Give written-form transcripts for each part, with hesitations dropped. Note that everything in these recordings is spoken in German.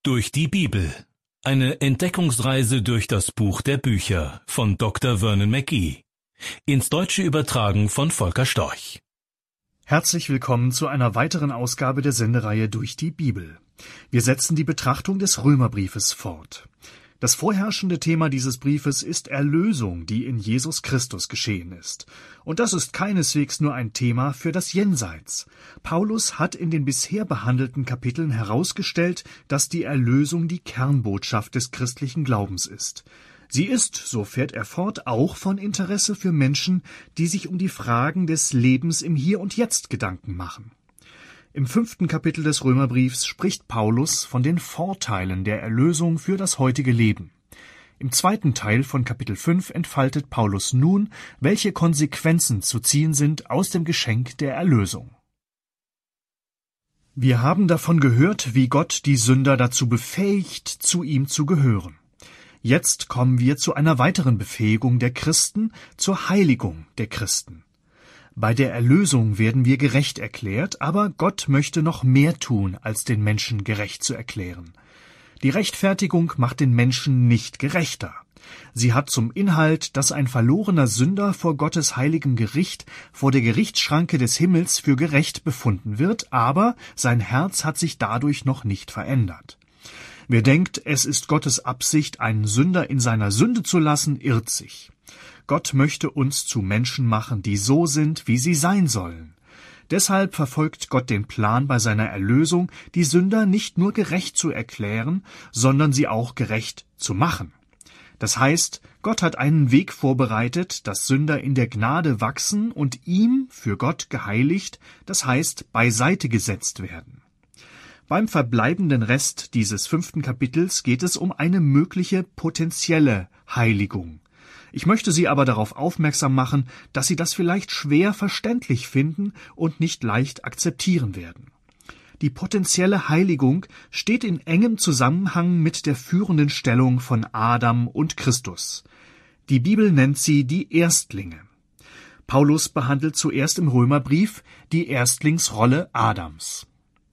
Durch die Bibel. Eine Entdeckungsreise durch das Buch der Bücher von Dr. Vernon McGee. Ins Deutsche übertragen von Volker Storch. Herzlich willkommen zu einer weiteren Ausgabe der Sendereihe Durch die Bibel. Wir setzen die Betrachtung des Römerbriefes fort. Das vorherrschende Thema dieses Briefes ist Erlösung, die in Jesus Christus geschehen ist. Und das ist keineswegs nur ein Thema für das Jenseits. Paulus hat in den bisher behandelten Kapiteln herausgestellt, dass die Erlösung die Kernbotschaft des christlichen Glaubens ist. Sie ist, so fährt er fort, auch von Interesse für Menschen, die sich um die Fragen des Lebens im Hier und Jetzt Gedanken machen. Im 5. Kapitel des Römerbriefs spricht Paulus von den Vorteilen der Erlösung für das heutige Leben. Im 2. Teil von Kapitel 5 entfaltet Paulus nun, welche Konsequenzen zu ziehen sind aus dem Geschenk der Erlösung. Wir haben davon gehört, wie Gott die Sünder dazu befähigt, zu ihm zu gehören. Jetzt kommen wir zu einer weiteren Befähigung der Christen, zur Heiligung der Christen. Bei der Erlösung werden wir gerecht erklärt, aber Gott möchte noch mehr tun, als den Menschen gerecht zu erklären. Die Rechtfertigung macht den Menschen nicht gerechter. Sie hat zum Inhalt, dass ein verlorener Sünder vor Gottes heiligem Gericht, vor der Gerichtsschranke des Himmels für gerecht befunden wird, aber sein Herz hat sich dadurch noch nicht verändert. Wer denkt, es ist Gottes Absicht, einen Sünder in seiner Sünde zu lassen, irrt sich. Gott möchte uns zu Menschen machen, die so sind, wie sie sein sollen. Deshalb verfolgt Gott den Plan bei seiner Erlösung, die Sünder nicht nur gerecht zu erklären, sondern sie auch gerecht zu machen. Das heißt, Gott hat einen Weg vorbereitet, dass Sünder in der Gnade wachsen und ihm, für Gott geheiligt, das heißt beiseite gesetzt werden. Beim verbleibenden Rest dieses 5. Kapitels geht es um eine mögliche potenzielle Heiligung. Ich möchte Sie aber darauf aufmerksam machen, dass Sie das vielleicht schwer verständlich finden und nicht leicht akzeptieren werden. Die potenzielle Heiligung steht in engem Zusammenhang mit der führenden Stellung von Adam und Christus. Die Bibel nennt sie die Erstlinge. Paulus behandelt zuerst im Römerbrief die Erstlingsrolle Adams.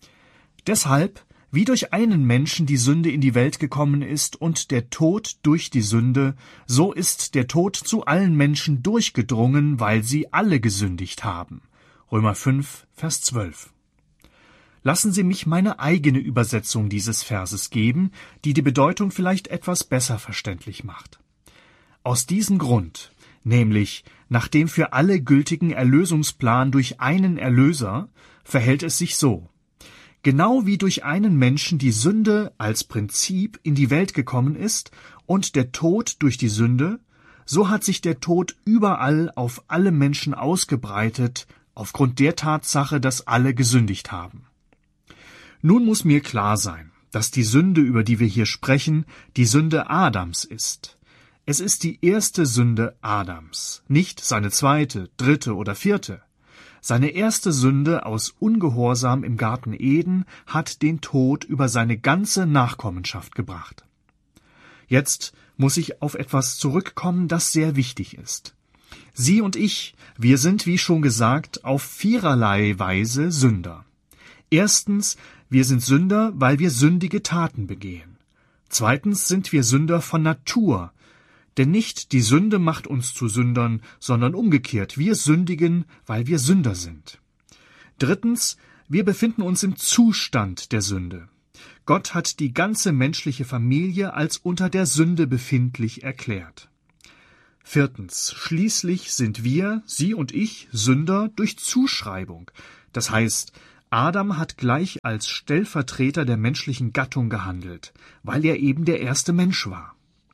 Deshalb, wie durch einen Menschen die Sünde in die Welt gekommen ist und der Tod durch die Sünde, so ist der Tod zu allen Menschen durchgedrungen, weil sie alle gesündigt haben. Römer 5, Vers 12. Lassen Sie mich meine eigene Übersetzung dieses Verses geben, die die Bedeutung vielleicht etwas besser verständlich macht. Aus diesem Grund, nämlich nach dem für alle gültigen Erlösungsplan durch einen Erlöser, verhält es sich so. Genau wie durch einen Menschen die Sünde als Prinzip in die Welt gekommen ist und der Tod durch die Sünde, so hat sich der Tod überall auf alle Menschen ausgebreitet, aufgrund der Tatsache, dass alle gesündigt haben. Nun muss mir klar sein, dass die Sünde, über die wir hier sprechen, die Sünde Adams ist. Es ist die erste Sünde Adams, nicht seine zweite, dritte oder vierte. Seine erste Sünde aus Ungehorsam im Garten Eden hat den Tod über seine ganze Nachkommenschaft gebracht. Jetzt muss ich auf etwas zurückkommen, das sehr wichtig ist. Sie und ich, wir sind, wie schon gesagt, auf viererlei Weise Sünder. Erstens, wir sind Sünder, weil wir sündige Taten begehen. Zweitens sind wir Sünder von Natur. Denn nicht die Sünde macht uns zu Sündern, sondern umgekehrt, wir sündigen, weil wir Sünder sind. Drittens, wir befinden uns im Zustand der Sünde. Gott hat die ganze menschliche Familie als unter der Sünde befindlich erklärt. Viertens, schließlich sind wir, Sie und ich, Sünder durch Zuschreibung. Das heißt, Adam hat gleich als Stellvertreter der menschlichen Gattung gehandelt, weil er eben der erste Mensch war.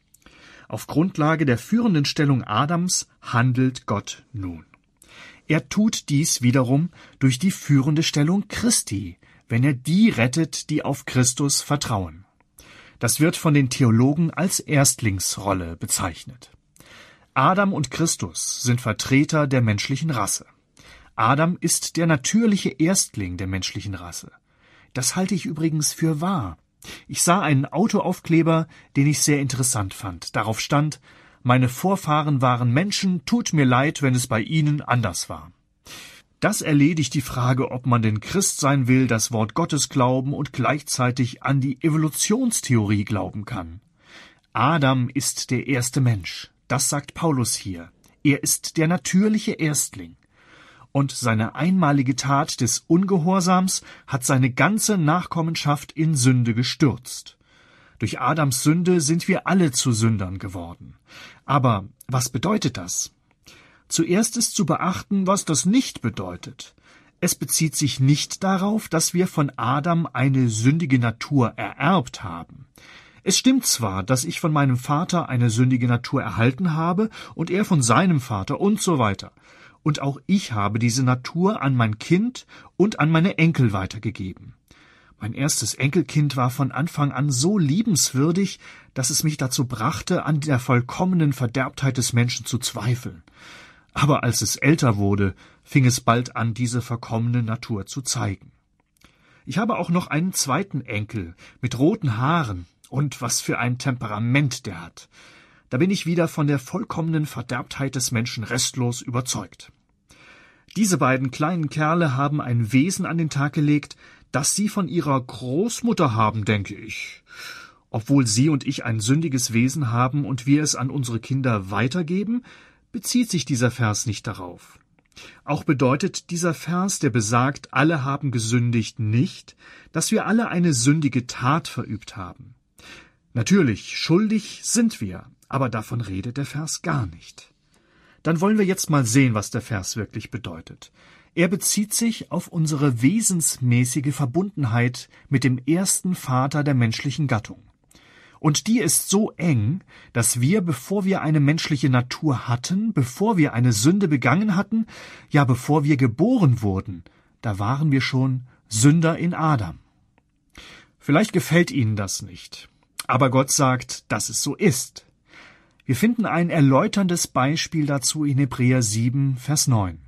Auf Grundlage der führenden Stellung Adams handelt Gott nun. Er tut dies wiederum durch die führende Stellung Christi, wenn er die rettet, die auf Christus vertrauen. Das wird von den Theologen als Erstlingsrolle bezeichnet. Adam und Christus sind Vertreter der menschlichen Rasse. Adam ist der natürliche Erstling der menschlichen Rasse. Das halte ich übrigens für wahr. Ich sah einen Autoaufkleber, den ich sehr interessant fand. Darauf stand: Meine Vorfahren waren Menschen, tut mir leid, wenn es bei ihnen anders war. Das erledigt die Frage, ob man denn Christ sein will, das Wort Gottes glauben und gleichzeitig an die Evolutionstheorie glauben kann. Adam ist der erste Mensch, das sagt Paulus hier. Er ist der natürliche Erstling. Und seine einmalige Tat des Ungehorsams hat seine ganze Nachkommenschaft in Sünde gestürzt. Durch Adams Sünde sind wir alle zu Sündern geworden. Aber was bedeutet das? Zuerst ist zu beachten, was das nicht bedeutet. Es bezieht sich nicht darauf, dass wir von Adam eine sündige Natur ererbt haben. Es stimmt zwar, dass ich von meinem Vater eine sündige Natur erhalten habe und er von seinem Vater und so weiter. Und auch ich habe diese Natur an mein Kind und an meine Enkel weitergegeben. Mein erstes Enkelkind war von Anfang an so liebenswürdig, dass es mich dazu brachte, an der vollkommenen Verderbtheit des Menschen zu zweifeln. Aber als es älter wurde, fing es bald an, diese verkommene Natur zu zeigen. Ich habe auch noch einen zweiten Enkel mit roten Haaren, und was für ein Temperament der hat. Da bin ich wieder von der vollkommenen Verderbtheit des Menschen restlos überzeugt. Diese beiden kleinen Kerle haben ein Wesen an den Tag gelegt, das sie von ihrer Großmutter haben, denke ich. Obwohl sie und ich ein sündiges Wesen haben und wir es an unsere Kinder weitergeben, bezieht sich dieser Vers nicht darauf. Auch bedeutet dieser Vers, der besagt, alle haben gesündigt, nicht, dass wir alle eine sündige Tat verübt haben. Natürlich, schuldig sind wir, aber davon redet der Vers gar nicht. Dann wollen wir jetzt mal sehen, was der Vers wirklich bedeutet. Er bezieht sich auf unsere wesensmäßige Verbundenheit mit dem ersten Vater der menschlichen Gattung. Und die ist so eng, dass wir, bevor wir eine menschliche Natur hatten, bevor wir eine Sünde begangen hatten, ja bevor wir geboren wurden, da waren wir schon Sünder in Adam. Vielleicht gefällt Ihnen das nicht. Aber Gott sagt, dass es so ist. Wir finden ein erläuterndes Beispiel dazu in Hebräer 7, Vers 9.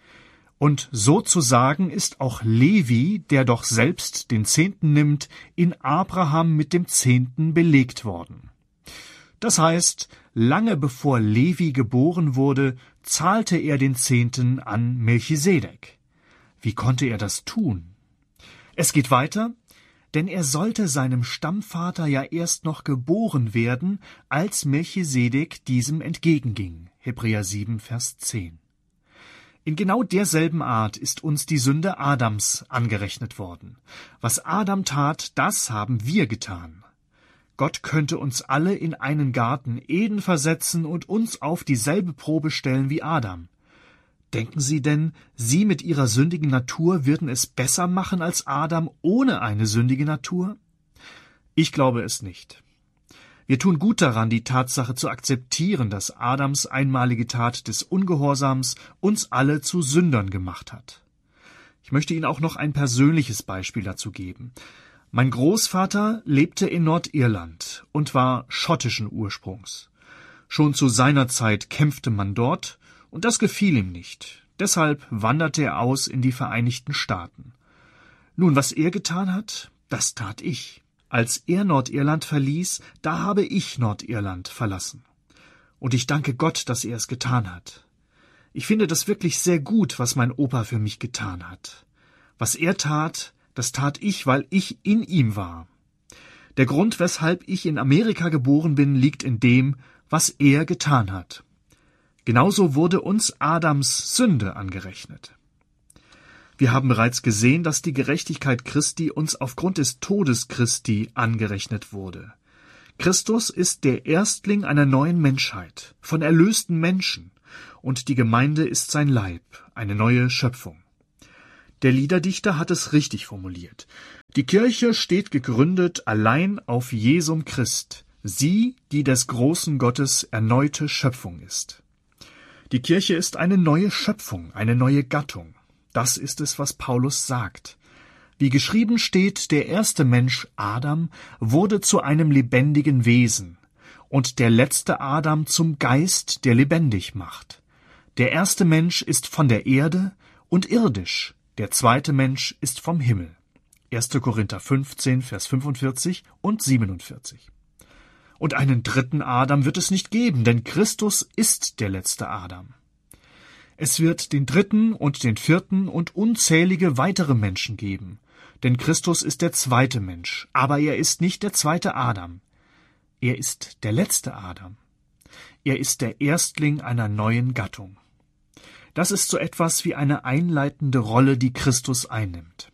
Und sozusagen ist auch Levi, der doch selbst den Zehnten nimmt, in Abraham mit dem Zehnten belegt worden. Das heißt, lange bevor Levi geboren wurde, zahlte er den Zehnten an Melchisedek. Wie konnte er das tun? Es geht weiter. Denn er sollte seinem Stammvater ja erst noch geboren werden, als Melchisedek diesem entgegenging. Hebräer 7, Vers 10. In genau derselben Art ist uns die Sünde Adams angerechnet worden. Was Adam tat, das haben wir getan. Gott könnte uns alle in einen Garten Eden versetzen und uns auf dieselbe Probe stellen wie Adam. Denken Sie denn, Sie mit Ihrer sündigen Natur würden es besser machen als Adam ohne eine sündige Natur? Ich glaube es nicht. Wir tun gut daran, die Tatsache zu akzeptieren, dass Adams einmalige Tat des Ungehorsams uns alle zu Sündern gemacht hat. Ich möchte Ihnen auch noch ein persönliches Beispiel dazu geben. Mein Großvater lebte in Nordirland und war schottischen Ursprungs. Schon zu seiner Zeit kämpfte man dort, und das gefiel ihm nicht. Deshalb wanderte er aus in die Vereinigten Staaten. Nun, was er getan hat, das tat ich. Als er Nordirland verließ, da habe ich Nordirland verlassen. Und ich danke Gott, dass er es getan hat. Ich finde das wirklich sehr gut, was mein Opa für mich getan hat. Was er tat, das tat ich, weil ich in ihm war. Der Grund, weshalb ich in Amerika geboren bin, liegt in dem, was er getan hat. Genauso wurde uns Adams Sünde angerechnet. Wir haben bereits gesehen, dass die Gerechtigkeit Christi uns aufgrund des Todes Christi angerechnet wurde. Christus ist der Erstling einer neuen Menschheit, von erlösten Menschen, und die Gemeinde ist sein Leib, eine neue Schöpfung. Der Liederdichter hat es richtig formuliert. Die Kirche steht gegründet allein auf Jesum Christ, sie, die des großen Gottes erneute Schöpfung ist. Die Kirche ist eine neue Schöpfung, eine neue Gattung. Das ist es, was Paulus sagt. Wie geschrieben steht, der erste Mensch, Adam, wurde zu einem lebendigen Wesen und der letzte Adam zum Geist, der lebendig macht. Der erste Mensch ist von der Erde und irdisch, der zweite Mensch ist vom Himmel. 1. Korinther 15, Vers 45 und 47. Und einen dritten Adam wird es nicht geben, denn Christus ist der letzte Adam. Es wird den dritten und den vierten und unzählige weitere Menschen geben. Denn Christus ist der zweite Mensch, aber er ist nicht der zweite Adam. Er ist der letzte Adam. Er ist der Erstling einer neuen Gattung. Das ist so etwas wie eine einleitende Rolle, die Christus einnimmt.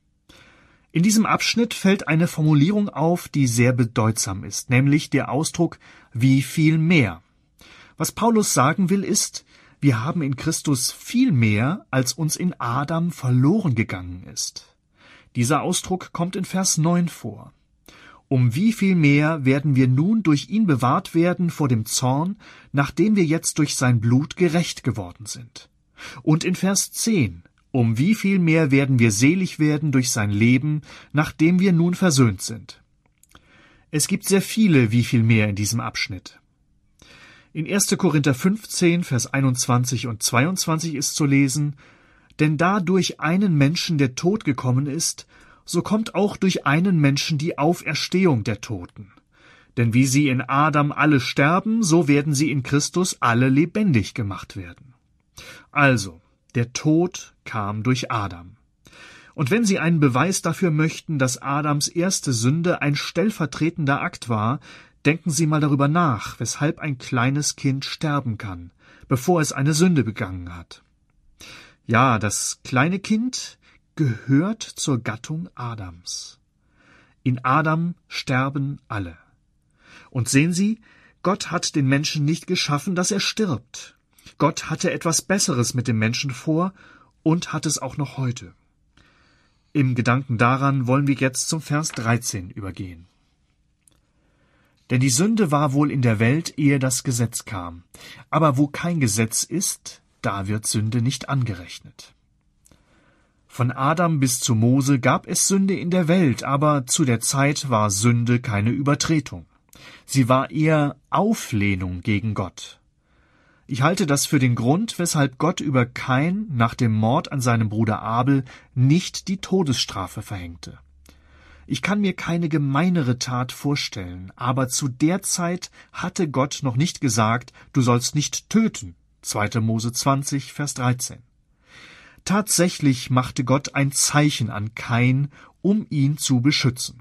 In diesem Abschnitt fällt eine Formulierung auf, die sehr bedeutsam ist, nämlich der Ausdruck »wie viel mehr«. Was Paulus sagen will, ist, wir haben in Christus viel mehr, als uns in Adam verloren gegangen ist. Dieser Ausdruck kommt in Vers 9 vor. Um wie viel mehr werden wir nun durch ihn bewahrt werden vor dem Zorn, nachdem wir jetzt durch sein Blut gerecht geworden sind. Und in Vers 10, um wie viel mehr werden wir selig werden durch sein Leben, nachdem wir nun versöhnt sind. Es gibt sehr viele wie viel mehr in diesem Abschnitt. In 1. Korinther 15, Vers 21 und 22 ist zu lesen, denn da durch einen Menschen der Tod gekommen ist, so kommt auch durch einen Menschen die Auferstehung der Toten. Denn wie sie in Adam alle sterben, so werden sie in Christus alle lebendig gemacht werden. Also, der Tod kam durch Adam. Und wenn Sie einen Beweis dafür möchten, dass Adams erste Sünde ein stellvertretender Akt war, denken Sie mal darüber nach, weshalb ein kleines Kind sterben kann, bevor es eine Sünde begangen hat. Ja, das kleine Kind gehört zur Gattung Adams. In Adam sterben alle. Und sehen Sie, Gott hat den Menschen nicht geschaffen, dass er stirbt. Gott hatte etwas Besseres mit dem Menschen vor und hat es auch noch heute. Im Gedanken daran wollen wir jetzt zum Vers 13 übergehen. Denn die Sünde war wohl in der Welt, ehe das Gesetz kam. Aber wo kein Gesetz ist, da wird Sünde nicht angerechnet. Von Adam bis zu Mose gab es Sünde in der Welt, aber zu der Zeit war Sünde keine Übertretung. Sie war eher Auflehnung gegen Gott. Ich halte das für den Grund, weshalb Gott über Kain nach dem Mord an seinem Bruder Abel nicht die Todesstrafe verhängte. Ich kann mir keine gemeinere Tat vorstellen, aber zu der Zeit hatte Gott noch nicht gesagt, du sollst nicht töten. 2. Mose 20, Vers 13. Tatsächlich machte Gott ein Zeichen an Kain, um ihn zu beschützen.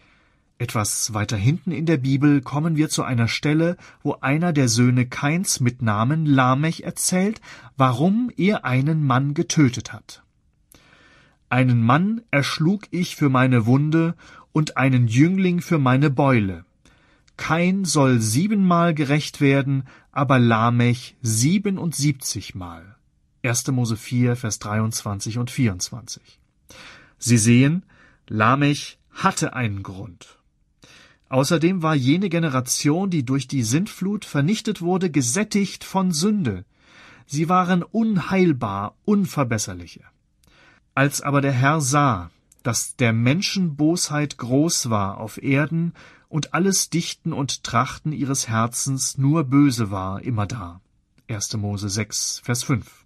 Etwas weiter hinten in der Bibel kommen wir zu einer Stelle, wo einer der Söhne Kains mit Namen Lamech erzählt, warum er einen Mann getötet hat. Einen Mann erschlug ich für meine Wunde und einen Jüngling für meine Beule. Kain soll 7-mal gerächt werden, aber Lamech 77-mal. 1. Mose 4, Vers 23 und 24. Sie sehen, Lamech hatte einen Grund. Außerdem war jene Generation, die durch die Sintflut vernichtet wurde, gesättigt von Sünde. Sie waren unheilbar, unverbesserliche. Als aber der Herr sah, dass der Menschen Bosheit groß war auf Erden und alles Dichten und Trachten ihres Herzens nur böse war immerdar. 1. Mose 6, Vers 5.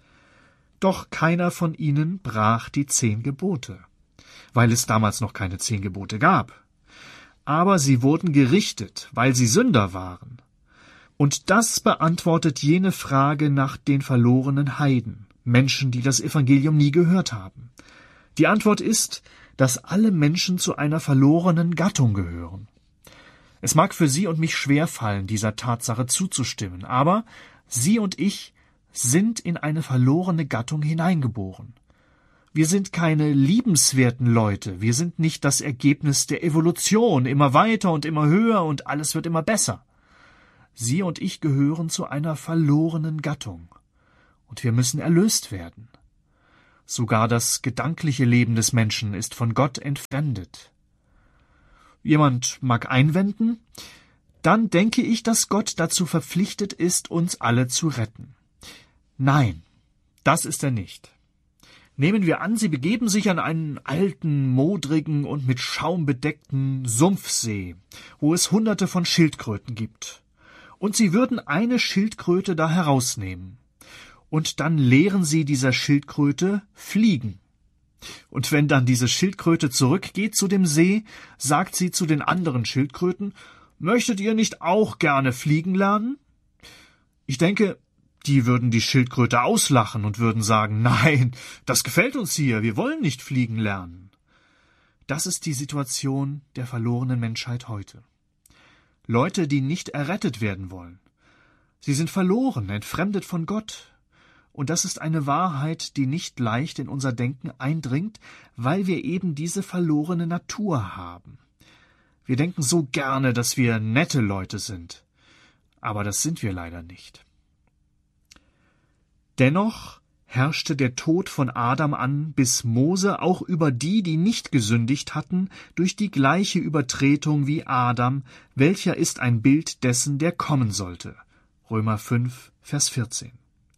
Doch keiner von ihnen brach die 10 Gebote, weil es damals noch keine 10 Gebote gab. Aber sie wurden gerichtet, weil sie Sünder waren. Und das beantwortet jene Frage nach den verlorenen Heiden, Menschen, die das Evangelium nie gehört haben. Die Antwort ist, dass alle Menschen zu einer verlorenen Gattung gehören. Es mag für Sie und mich schwerfallen, dieser Tatsache zuzustimmen, aber Sie und ich sind in eine verlorene Gattung hineingeboren. Wir sind keine liebenswerten Leute, wir sind nicht das Ergebnis der Evolution, immer weiter und immer höher und alles wird immer besser. Sie und ich gehören zu einer verlorenen Gattung. Und wir müssen erlöst werden. Sogar das gedankliche Leben des Menschen ist von Gott entfremdet. Jemand mag einwenden, dann denke ich, dass Gott dazu verpflichtet ist, uns alle zu retten. Nein, das ist er nicht. Nehmen wir an, Sie begeben sich an einen alten, modrigen und mit Schaum bedeckten Sumpfsee, wo es Hunderte von Schildkröten gibt. Und Sie würden eine Schildkröte da herausnehmen. Und dann lehren Sie dieser Schildkröte Fliegen. Und wenn dann diese Schildkröte zurückgeht zu dem See, sagt sie zu den anderen Schildkröten, »Möchtet ihr nicht auch gerne fliegen lernen?« Ich denke, Die würden die Schildkröte auslachen und würden sagen, nein, das gefällt uns hier, wir wollen nicht fliegen lernen. Das ist die Situation der verlorenen Menschheit heute. Leute, die nicht errettet werden wollen. Sie sind verloren, entfremdet von Gott. Und das ist eine Wahrheit, die nicht leicht in unser Denken eindringt, weil wir eben diese verlorene Natur haben. Wir denken so gerne, dass wir nette Leute sind. Aber das sind wir leider nicht. Dennoch herrschte der Tod von Adam an, bis Mose auch über die, die nicht gesündigt hatten, durch die gleiche Übertretung wie Adam, welcher ist ein Bild dessen, der kommen sollte. Römer 5, Vers 14.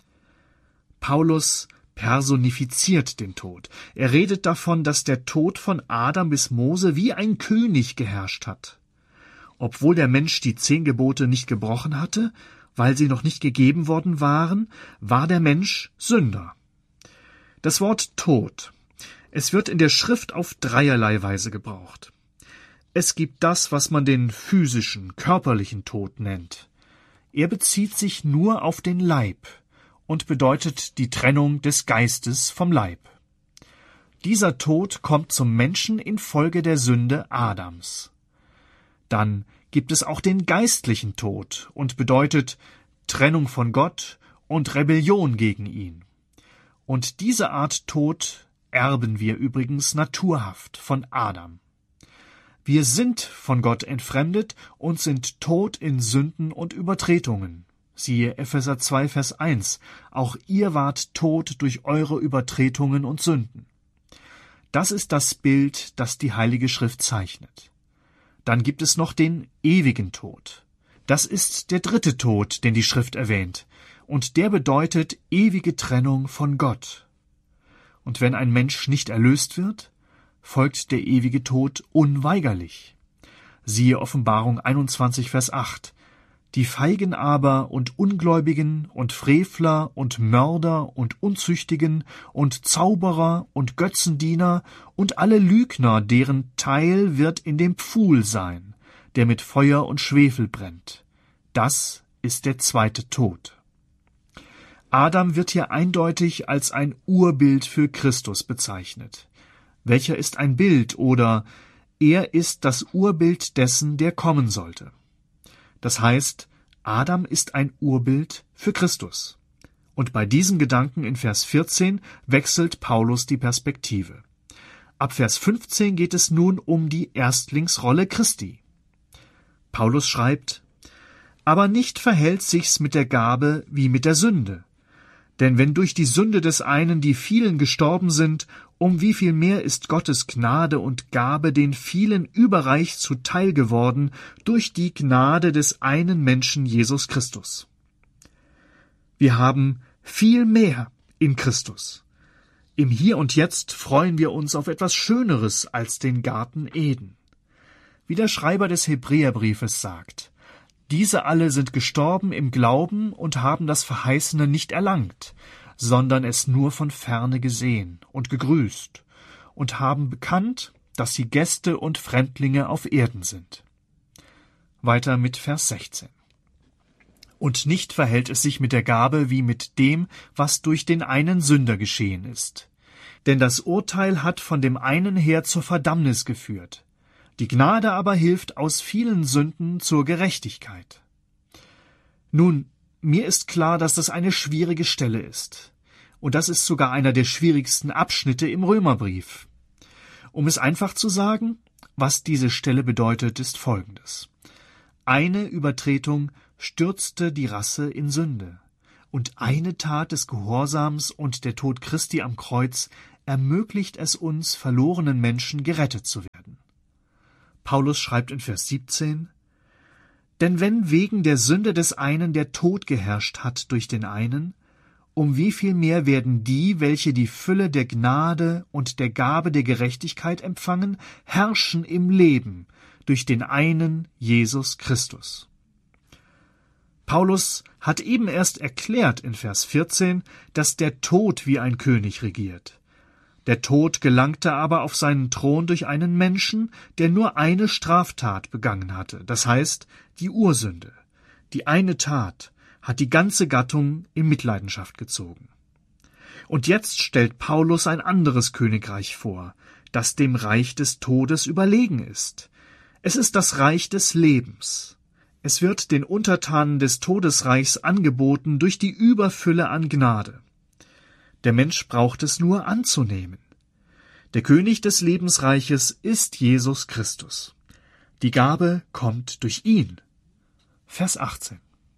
Paulus personifiziert den Tod. Er redet davon, dass der Tod von Adam bis Mose wie ein König geherrscht hat. Obwohl der Mensch die 10 Gebote nicht gebrochen hatte, weil sie noch nicht gegeben worden waren, war der Mensch Sünder. Das Wort Tod. Es wird in der Schrift auf dreierlei Weise gebraucht. Es gibt das, was man den physischen, körperlichen Tod nennt. Er bezieht sich nur auf den Leib und bedeutet die Trennung des Geistes vom Leib. Dieser Tod kommt zum Menschen infolge der Sünde Adams. Dann gibt es auch den geistlichen Tod und bedeutet Trennung von Gott und Rebellion gegen ihn. Und diese Art Tod erben wir übrigens naturhaft von Adam. Wir sind von Gott entfremdet und sind tot in Sünden und Übertretungen. Siehe Epheser 2, Vers 1. Auch ihr wart tot durch eure Übertretungen und Sünden. Das ist das Bild, das die Heilige Schrift zeichnet. Dann gibt es noch den ewigen Tod. Das ist der dritte Tod, den die Schrift erwähnt, und der bedeutet ewige Trennung von Gott. Und wenn ein Mensch nicht erlöst wird, folgt der ewige Tod unweigerlich. Siehe Offenbarung 21, Vers 8. Die Feigen aber und Ungläubigen und Frevler und Mörder und Unzüchtigen und Zauberer und Götzendiener und alle Lügner, deren Teil wird in dem Pfuhl sein, der mit Feuer und Schwefel brennt. Das ist der zweite Tod. Adam wird hier eindeutig als ein Urbild für Christus bezeichnet. Welcher ist ein Bild oder er ist das Urbild dessen, der kommen sollte. Das heißt, Adam ist ein Urbild für Christus. Und bei diesem Gedanken in Vers 14 wechselt Paulus die Perspektive. Ab Vers 15 geht es nun um die Erstlingsrolle Christi. Paulus schreibt: Aber nicht verhält sich's mit der Gabe wie mit der Sünde. Denn wenn durch die Sünde des einen die vielen gestorben sind, um wie viel mehr ist Gottes Gnade und Gabe den vielen überreich zuteil geworden durch die Gnade des einen Menschen Jesus Christus. Wir haben viel mehr in Christus. Im Hier und Jetzt freuen wir uns auf etwas Schöneres als den Garten Eden. Wie der Schreiber des Hebräerbriefes sagt: Diese alle sind gestorben im Glauben und haben das Verheißene nicht erlangt, sondern es nur von ferne gesehen und gegrüßt und haben bekannt, dass sie Gäste und Fremdlinge auf Erden sind. Weiter mit Vers 16. Und nicht verhält es sich mit der Gabe wie mit dem, was durch den einen Sünder geschehen ist. Denn das Urteil hat von dem einen her zur Verdammnis geführt. Die Gnade aber hilft aus vielen Sünden zur Gerechtigkeit. Nun, mir ist klar, dass das eine schwierige Stelle ist. Und das ist sogar einer der schwierigsten Abschnitte im Römerbrief. Um es einfach zu sagen, was diese Stelle bedeutet, ist Folgendes. Eine Übertretung stürzte die Rasse in Sünde. Und eine Tat des Gehorsams und der Tod Christi am Kreuz ermöglicht es uns, verlorenen Menschen gerettet zu werden. Paulus schreibt in Vers 17: Denn wenn wegen der Sünde des einen der Tod geherrscht hat durch den einen, um wie viel mehr werden die, welche die Fülle der Gnade und der Gabe der Gerechtigkeit empfangen, herrschen im Leben durch den einen Jesus Christus. Paulus hat eben erst erklärt in Vers 14, dass der Tod wie ein König regiert. Der Tod gelangte aber auf seinen Thron durch einen Menschen, der nur eine Straftat begangen hatte, das heißt die Ursünde, die eine Tat, hat die ganze Gattung in Mitleidenschaft gezogen. Und jetzt stellt Paulus ein anderes Königreich vor, das dem Reich des Todes überlegen ist. Es ist das Reich des Lebens. Es wird den Untertanen des Todesreichs angeboten durch die Überfülle an Gnade. Der Mensch braucht es nur anzunehmen. Der König des Lebensreiches ist Jesus Christus. Die Gabe kommt durch ihn. Vers 18.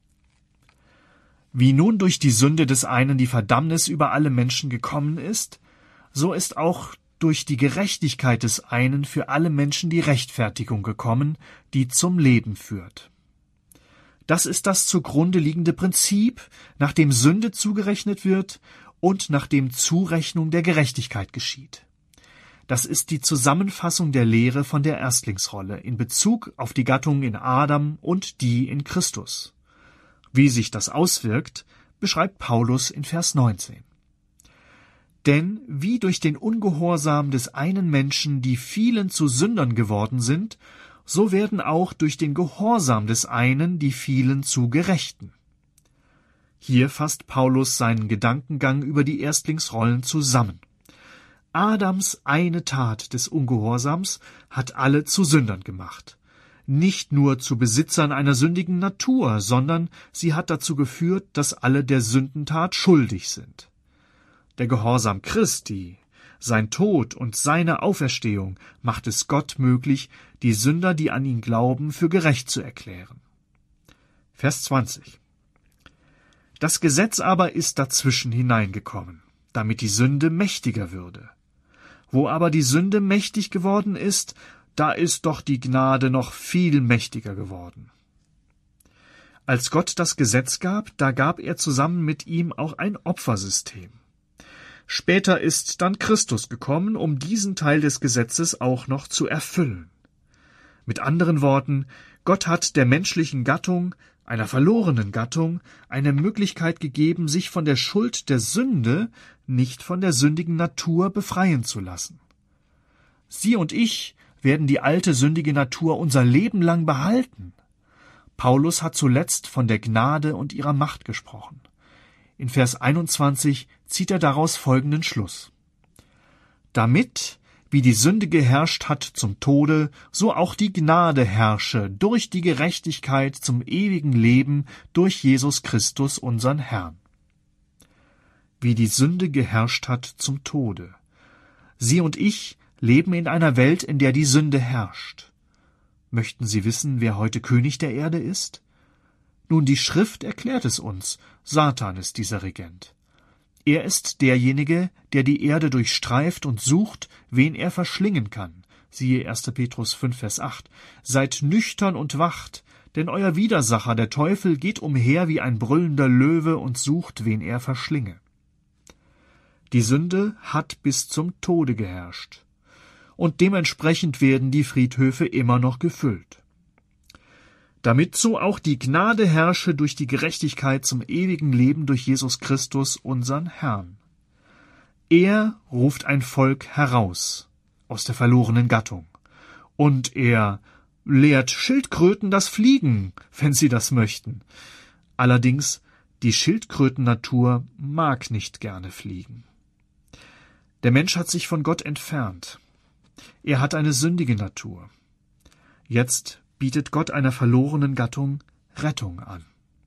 Wie nun durch die Sünde des einen die Verdammnis über alle Menschen gekommen ist, so ist auch durch die Gerechtigkeit des einen für alle Menschen die Rechtfertigung gekommen, die zum Leben führt. Das ist das zugrunde liegende Prinzip, nach dem Sünde zugerechnet wird und nach dem Zurechnung der Gerechtigkeit geschieht. Das ist die Zusammenfassung der Lehre von der Erstlingsrolle in Bezug auf die Gattung in Adam und die in Christus. Wie sich das auswirkt, beschreibt Paulus in Vers 19. Denn wie durch den Ungehorsam des einen Menschen die vielen zu Sündern geworden sind, so werden auch durch den Gehorsam des einen die vielen zu Gerechten. Hier fasst Paulus seinen Gedankengang über die Erstlingsrollen zusammen. Adams eine Tat des Ungehorsams hat alle zu Sündern gemacht. Nicht nur zu Besitzern einer sündigen Natur, sondern sie hat dazu geführt, dass alle der Sündentat schuldig sind. Der Gehorsam Christi, sein Tod und seine Auferstehung macht es Gott möglich, die Sünder, die an ihn glauben, für gerecht zu erklären. Vers 20. Das Gesetz aber ist dazwischen hineingekommen, damit die Sünde mächtiger würde. Wo aber die Sünde mächtig geworden ist, da ist doch die Gnade noch viel mächtiger geworden. Als Gott das Gesetz gab, da gab er zusammen mit ihm auch ein Opfersystem. Später ist dann Christus gekommen, um diesen Teil des Gesetzes auch noch zu erfüllen. Mit anderen Worten, Gott hat der menschlichen Gattung, einer verlorenen Gattung, eine Möglichkeit gegeben, sich von der Schuld der Sünde, nicht von der sündigen Natur befreien zu lassen. Sie und ich werden die alte sündige Natur unser Leben lang behalten. Paulus hat zuletzt von der Gnade und ihrer Macht gesprochen. In Vers 21 zieht er daraus folgenden Schluss. Damit, wie die Sünde geherrscht hat zum Tode, so auch die Gnade herrsche durch die Gerechtigkeit zum ewigen Leben durch Jesus Christus, unseren Herrn. Wie die Sünde geherrscht hat zum Tode. Sie und ich leben in einer Welt, in der die Sünde herrscht. Möchten Sie wissen, wer heute König der Erde ist? Nun, die Schrift erklärt es uns. Satan ist dieser Regent. Er ist derjenige, der die Erde durchstreift und sucht, wen er verschlingen kann. Siehe 1. Petrus 5, Vers 8. Seid nüchtern und wacht, denn euer Widersacher, der Teufel, geht umher wie ein brüllender Löwe und sucht, wen er verschlinge. Die Sünde hat bis zum Tode geherrscht. Und dementsprechend werden die Friedhöfe immer noch gefüllt. Damit so auch die Gnade herrsche durch die Gerechtigkeit zum ewigen Leben durch Jesus Christus, unseren Herrn. Er ruft ein Volk heraus aus der verlorenen Gattung. Und er lehrt Schildkröten das Fliegen, wenn sie das möchten. Allerdings, die Schildkrötennatur mag nicht gerne fliegen. Der Mensch hat sich von Gott entfernt. Er hat eine sündige Natur. Jetzt bietet Gott einer verlorenen Gattung Rettung an.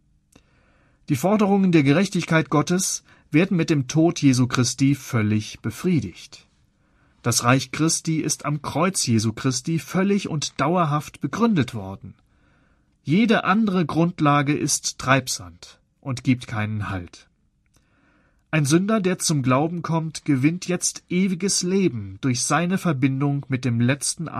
Die Forderungen der Gerechtigkeit Gottes werden mit dem Tod Jesu Christi völlig befriedigt. Das Reich Christi ist am Kreuz Jesu Christi völlig und dauerhaft begründet worden. Jede andere Grundlage ist Treibsand und gibt keinen Halt. Ein Sünder, der zum Glauben kommt, gewinnt jetzt ewiges Leben durch seine Verbindung mit dem letzten